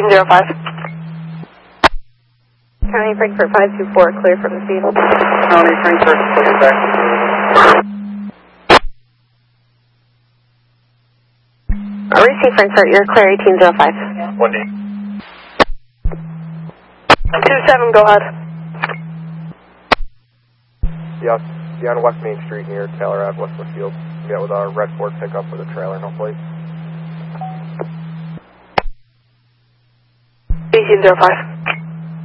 1805. County Frankfurt 524, clear from the scene. County Frankfurt, clear back to Receive Frankfurt, you're clear 1805. 1D. 27, go ahead. Yeah, on West Main Street near Taylor Ave, West Woodfield. Yeah, with our red Ford pickup with a trailer, no plate. 1805.